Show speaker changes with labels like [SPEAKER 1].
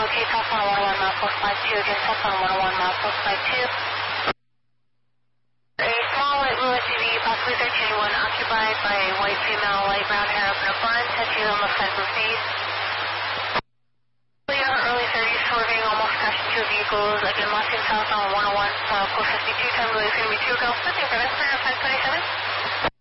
[SPEAKER 1] locate Southbound 101 milepost 52, again Southbound 101 milepost 52. A small white blue SUV, possibly 1381, occupied by a white female, light brown hair up in a bun, tattooed on the side of her face. Early 30s, swerving, almost crashing two vehicles. Again, Mustang southbound 101, milepost 52, time delay is going to be 2 Golf, 15 for 527.